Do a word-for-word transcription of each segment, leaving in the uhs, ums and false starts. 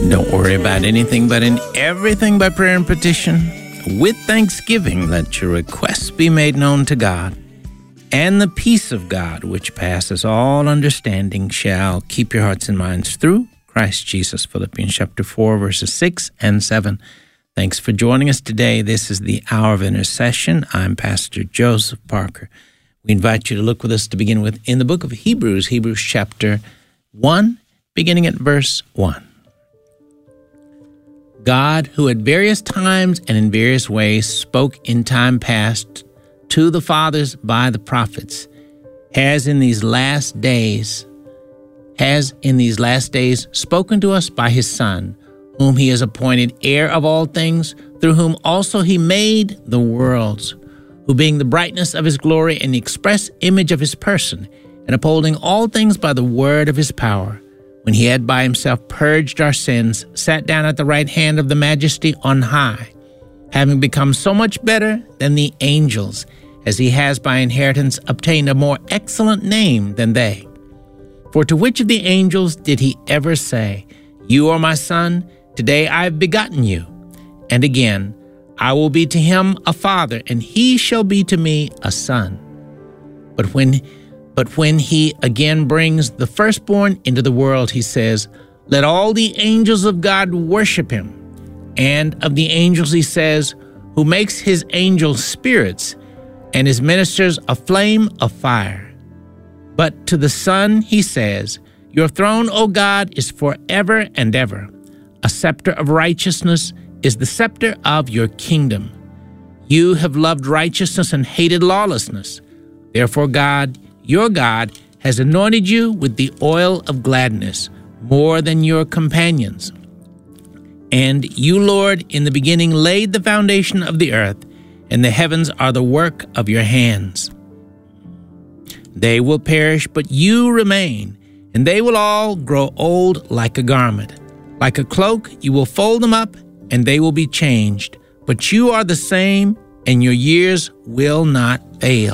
Don't worry about anything, but in everything by prayer and petition, with thanksgiving, let your requests be made known to God. And the peace of God, which passes all understanding, shall keep your hearts and minds through Christ Jesus. Philippians chapter four, verses six and seven. Thanks for joining us today. This is the Hour of Intercession. I'm Pastor Joseph Parker. We invite you to look with us to begin with in the book of Hebrews, Hebrews chapter one, beginning at verse one. God, who at various times and in various ways spoke in time past to the fathers by the prophets, has in these last days, has in these last days spoken to us by his Son, whom he has appointed heir of all things, through whom also he made the worlds, who being the brightness of his glory and the express image of his person, and upholding all things by the word of his power, when he had by himself purged our sins, sat down at the right hand of the Majesty on high, having become so much better than the angels, as he has by inheritance obtained a more excellent name than they. For to which of the angels did he ever say, "You are my son, today I have begotten you"? And again, "I will be to him a father, and he shall be to me a son"? But when But when he again brings the firstborn into the world, he says, "Let all the angels of God worship him." And of the angels he says, "Who makes his angels spirits, and his ministers a flame of fire." But to the Son he says, "Your throne, O God, is forever and ever. A scepter of righteousness is the scepter of your kingdom. You have loved righteousness and hated lawlessness. Therefore God, your God, has anointed you with the oil of gladness more than your companions. And you, Lord, in the beginning laid the foundation of the earth, and the heavens are the work of your hands. They will perish, but you remain, and they will all grow old like a garment. Like a cloak, you will fold them up, and they will be changed. But you are the same, and your years will not fail.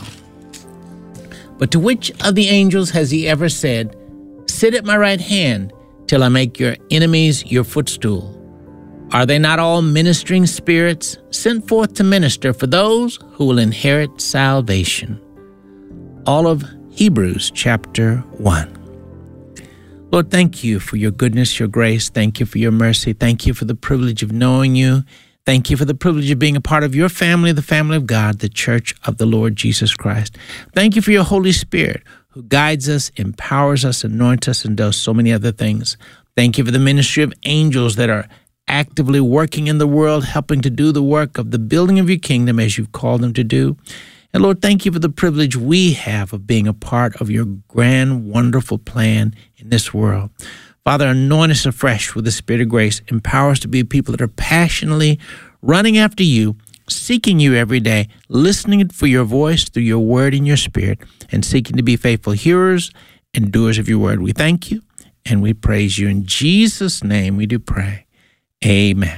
But to which of the angels has he ever said, "Sit at my right hand till I make your enemies your footstool"? Are they not all ministering spirits sent forth to minister for those who will inherit salvation? All of Hebrews chapter one. Lord, thank you for your goodness, your grace. Thank you for your mercy. Thank you for the privilege of knowing you. Thank you for the privilege of being a part of your family, the family of God, the church of the Lord Jesus Christ. Thank you for your Holy Spirit, who guides us, empowers us, anoints us, and does so many other things. Thank you for the ministry of angels that are actively working in the world, helping to do the work of the building of your kingdom as you've called them to do. And Lord, thank you for the privilege we have of being a part of your grand, wonderful plan in this world. Father, anoint us afresh with the Spirit of grace. Empower us to be people that are passionately running after you, seeking you every day, listening for your voice through your word and your spirit, and seeking to be faithful hearers and doers of your word. We thank you and we praise you. In Jesus' name we do pray. Amen.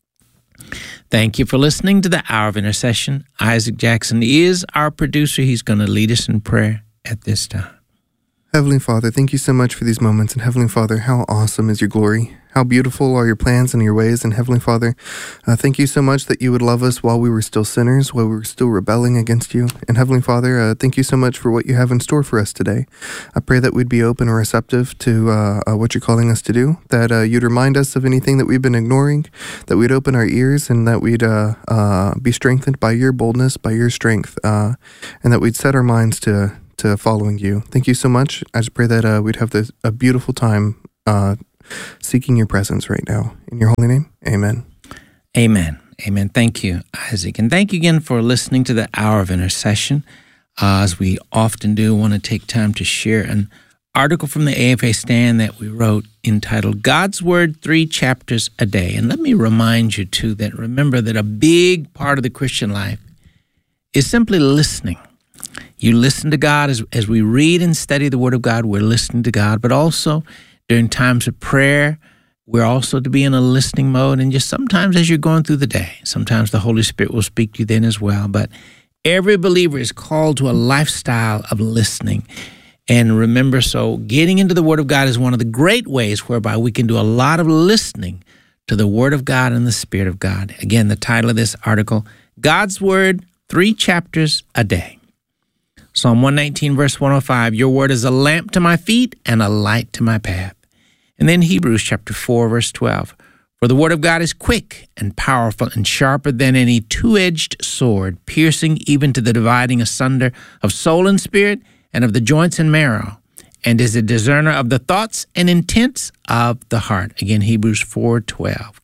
Thank you for listening to the Hour of Intercession. Isaac Jackson is our producer. He's going to lead us in prayer at this time. Heavenly Father, thank you so much for these moments. And Heavenly Father, how awesome is your glory? How beautiful are your plans and your ways? And Heavenly Father, uh, thank you so much that you would love us while we were still sinners, while we were still rebelling against you. And Heavenly Father, uh, thank you so much for what you have in store for us today. I pray that we'd be open and receptive to uh, uh, what you're calling us to do, that uh, you'd remind us of anything that we've been ignoring, that we'd open our ears, and that we'd uh, uh, be strengthened by your boldness, by your strength, uh, and that we'd set our minds to to following you. Thank you so much. I just pray that uh, we'd have this, a beautiful time uh, seeking your presence right now. In your holy name, amen. Amen. Amen. Thank you, Isaac. And thank you again for listening to the Hour of Intercession. Uh, as we often do, I want to take time to share an article from the A F A Stand that we wrote entitled God's Word, Three Chapters a Day. And let me remind you, too, that remember that a big part of the Christian life is simply listening. You listen to God as, as we read and study the Word of God, we're listening to God, but also during times of prayer, we're also to be in a listening mode. And just sometimes as you're going through the day, sometimes the Holy Spirit will speak to you then as well. But every believer is called to a lifestyle of listening. And remember, so getting into the Word of God is one of the great ways whereby we can do a lot of listening to the Word of God and the Spirit of God. Again, the title of this article, God's Word, Three Chapters a Day. Psalm one nineteen, verse one oh five, your word is a lamp to my feet and a light to my path. And then Hebrews chapter four, verse twelve, for the word of God is quick and powerful and sharper than any two-edged sword, piercing even to the dividing asunder of soul and spirit and of the joints and marrow, and is a discerner of the thoughts and intents of the heart. Again, Hebrews four twelve.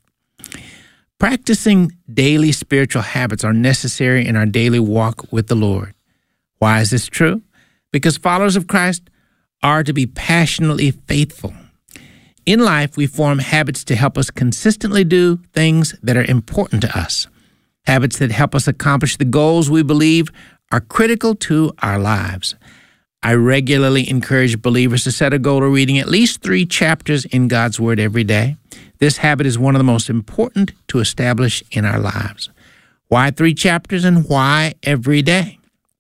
Practicing daily spiritual habits are necessary in our daily walk with the Lord. Why is this true? Because followers of Christ are to be passionately faithful. In life, we form habits to help us consistently do things that are important to us, habits that help us accomplish the goals we believe are critical to our lives. I regularly encourage believers to set a goal of reading at least three chapters in God's Word every day. This habit is one of the most important to establish in our lives. Why three chapters and why every day?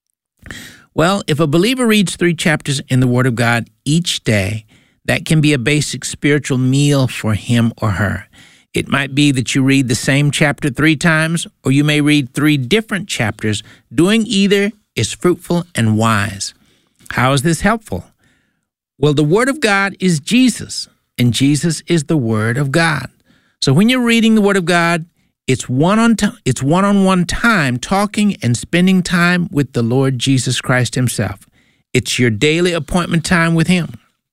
Well, if a believer reads three chapters in the Word of God each day, that can be a basic spiritual meal for him or her. It might be that you read the same chapter three times, or you may read three different chapters. Doing either is fruitful and wise. How is this helpful? Well, the Word of God is Jesus, and Jesus is the Word of God. So when you're reading the Word of God, It's one on t- it's one-on-one time talking and spending time with the Lord Jesus Christ himself. It's your daily appointment time with him.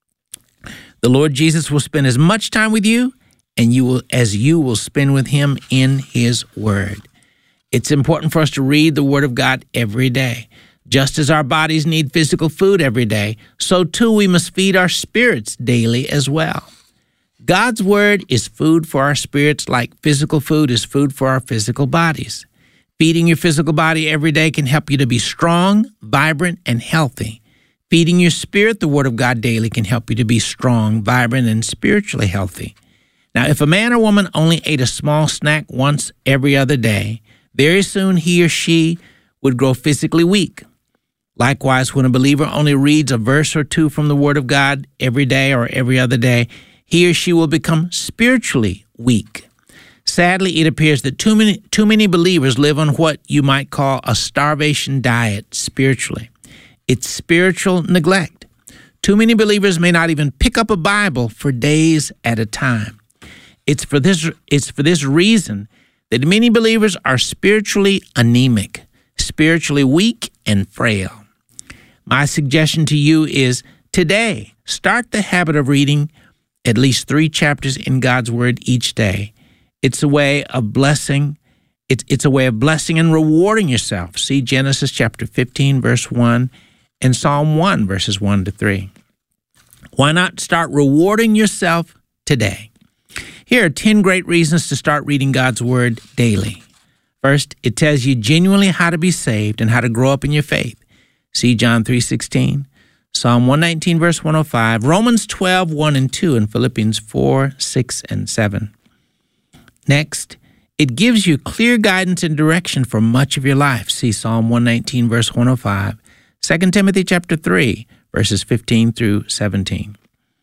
The Lord Jesus will spend as much time with you and you will as you will spend with him in his word. It's important for us to read the Word of God every day. Just as our bodies need physical food every day, so too we must feed our spirits daily as well. God's Word is food for our spirits like physical food is food for our physical bodies. Feeding your physical body every day can help you to be strong, vibrant, and healthy. Feeding your spirit, the Word of God daily, can help you to be strong, vibrant, and spiritually healthy. Now, if a man or woman only ate a small snack once every other day, very soon he or she would grow physically weak. Likewise, when a believer only reads a verse or two from the Word of God every day or every other day, he or she will become spiritually weak. Sadly, it appears that too many, too many believers live on what you might call a starvation diet spiritually. It's spiritual neglect. Too many believers may not even pick up a Bible for days at a time. It's for this, it's for this reason that many believers are spiritually anemic, spiritually weak, and frail. My suggestion to you is today, start the habit of reading at least three chapters in God's Word each day. It's a way of blessing. It's, it's a way of blessing and rewarding yourself. See Genesis chapter fifteen, verse one, and Psalm one, verses one to three. Why not start rewarding yourself today? Here are ten great reasons to start reading God's Word daily. First, it tells you genuinely how to be saved and how to grow up in your faith. See John three sixteen. Psalm one nineteen, verse one oh five, Romans twelve, one and two, and Philippians four, six, and seven. Next, it gives you clear guidance and direction for much of your life. See Psalm one nineteen, verse one oh five, Second Timothy chapter three, verses fifteen through seventeen.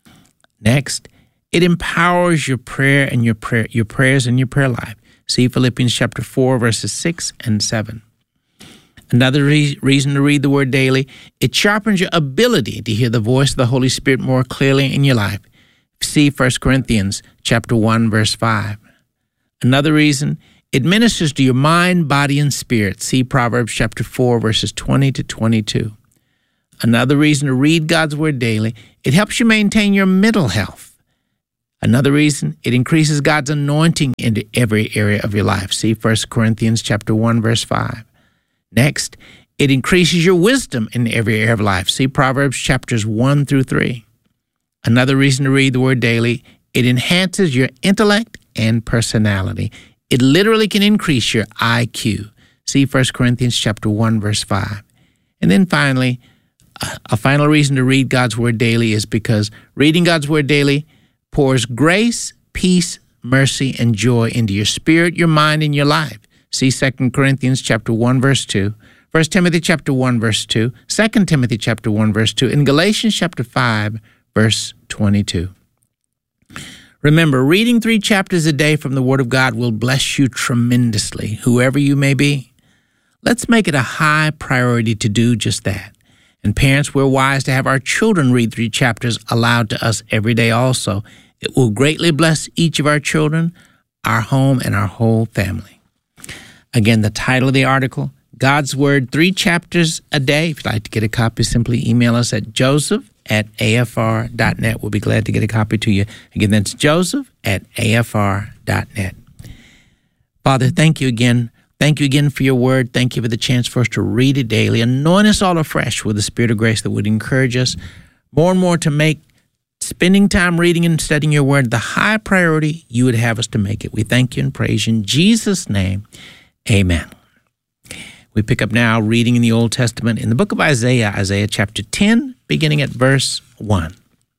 Next, it empowers your prayer and your prayer, your prayers and your prayer life. See Philippians chapter four, verses six and seven. Another re- reason to read the Word daily, it sharpens your ability to hear the voice of the Holy Spirit more clearly in your life. See First Corinthians chapter one, verse five. Another reason, it ministers to your mind, body, and spirit. See Proverbs chapter four, verses twenty to twenty-two. Another reason to read God's Word daily, it helps you maintain your mental health. Another reason, it increases God's anointing into every area of your life. See First Corinthians chapter one, verse five. Next, it increases your wisdom in every area of life. See Proverbs chapters one through three. Another reason to read the Word daily, it enhances your intellect and personality. It literally can increase your I Q. See First Corinthians chapter one, verse five. And then finally, a final reason to read God's Word daily is because reading God's Word daily pours grace, peace, mercy, and joy into your spirit, your mind, and your life. See Second Corinthians chapter one, verse two, First Timothy chapter one, verse two, Second Timothy chapter one, verse two, and Galatians chapter five, verse twenty-two. Remember, reading three chapters a day from the Word of God will bless you tremendously, whoever you may be. Let's make it a high priority to do just that. And parents, we're wise to have our children read three chapters aloud to us every day also. It will greatly bless each of our children, our home, and our whole family. Again, the title of the article, God's Word, three chapters a day. If you'd like to get a copy, simply email us at joseph at a f r dot net. We'll be glad to get a copy to you. Again, that's joseph at a f r dot net. Father, thank you again. Thank you again for your word. Thank you for the chance for us to read it daily. Anoint us all afresh with the Spirit of grace that would encourage us more and more to make spending time reading and studying your word the high priority you would have us to make it. We thank you and praise you in Jesus' name. Amen. We pick up now reading in the Old Testament in the book of Isaiah, Isaiah chapter ten, beginning at verse one.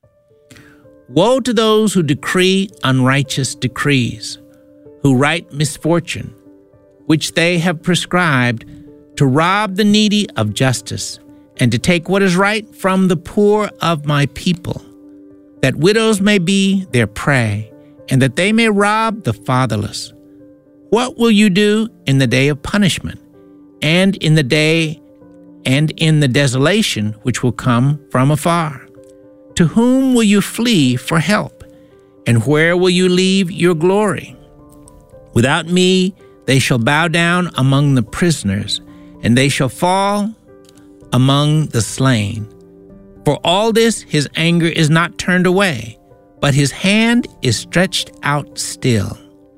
Woe to those who decree unrighteous decrees, who write misfortune, which they have prescribed, to rob the needy of justice, and to take what is right from the poor of my people, that widows may be their prey, and that they may rob the fatherless. What will you do in the day of punishment, and in the day and in the desolation which will come from afar? To whom will you flee for help, and where will you leave your glory? Without me they shall bow down among the prisoners, and they shall fall among the slain. For all this his anger is not turned away, but his hand is stretched out still.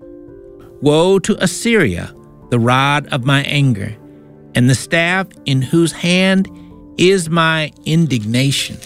Woe to Assyria, the rod of my anger, and the staff in whose hand is my indignation.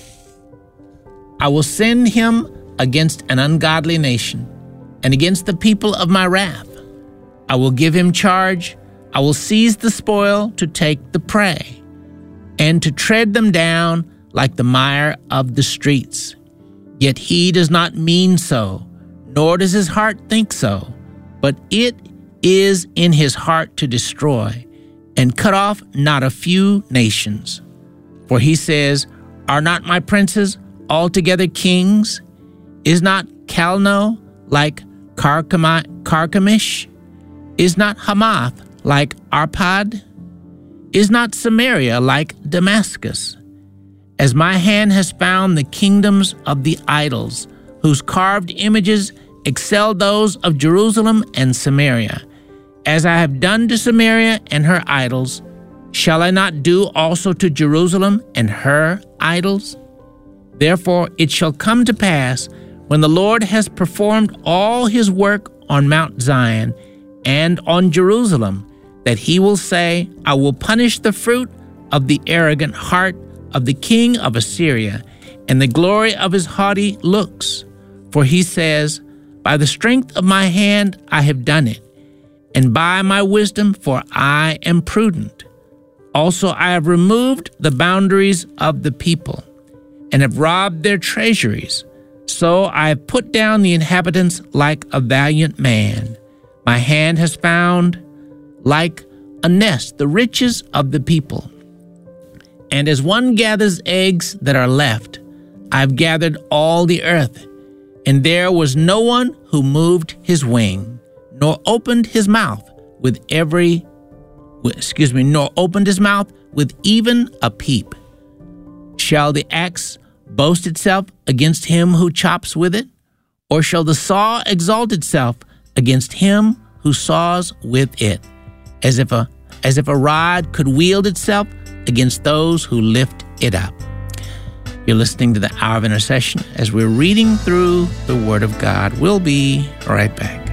I will send him against an ungodly nation, and against the people of my wrath. I will give him charge. I will seize the spoil to take the prey, and to tread them down like the mire of the streets. Yet he does not mean so, nor does his heart think so, but it is in his heart to destroy, and cut off not a few nations. For he says, Are not my princes altogether kings? Is not Calno like Carchemi- Carchemish? Is not Hamath like Arpad? Is not Samaria like Damascus? As my hand has found the kingdoms of the idols, whose carved images excel those of Jerusalem and Samaria, as I have done to Samaria and her idols, shall I not do also to Jerusalem and her idols? Therefore it shall come to pass, when the Lord has performed all his work on Mount Zion and on Jerusalem, that he will say, I will punish the fruit of the arrogant heart of the king of Assyria, and the glory of his haughty looks. For he says, By the strength of my hand I have done it, and by my wisdom, for I am prudent. Also I have removed the boundaries of the people, and have robbed their treasuries. So I have put down the inhabitants like a valiant man. My hand has found, like a nest, the riches of the people. And as one gathers eggs that are left, I have gathered all the earth, and there was no one who moved his wing, nor opened his mouth with every, excuse me, nor opened his mouth with even a peep. Shall the axe boast itself against him who chops with it? Or shall the saw exalt itself against him who saws with it? As if a, as if a rod could wield itself against those who lift it up. You're listening to the Hour of Intercession as we're reading through the Word of God. We'll be right back.